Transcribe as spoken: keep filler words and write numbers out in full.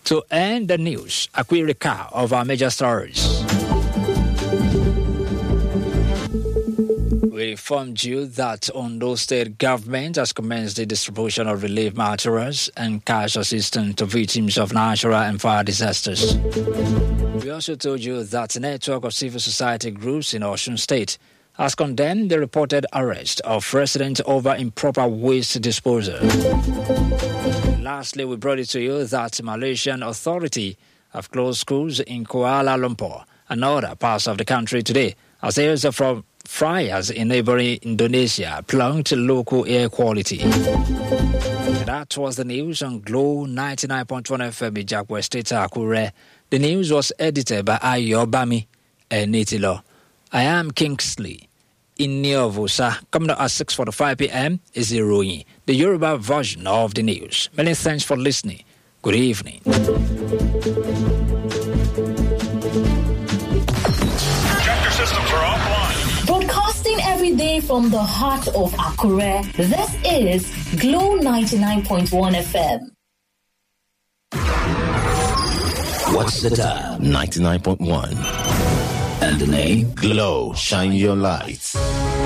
To end the news, a quick recap of our major stories. We informed you that Ondo State government has commenced the distribution of relief materials and cash assistance to victims of natural and fire disasters. We also told you that a network of civil society groups in Osun State has condemned the reported arrest of residents over improper waste disposal. Lastly, we brought it to you that the Malaysian authority have closed schools in Kuala Lumpur and other parts of the country today as areas from fires in neighboring Indonesia plunged local air quality. That was the news on Glow ninety-nine point one F M Ijakwe State Akure. The news was edited by Ayo Bami and Nitilo. I am Kingsley Iniovusa. Coming up at six forty-five p.m. is Iroyin, the Yoruba version of the news. Many thanks for listening. Good evening. Tractor systems are offline. Broadcasting every day from the heart of Akure, this is Glow ninety-nine point one F M. What's the time? ninety-nine point one. And the name? Glow. Shine your lights.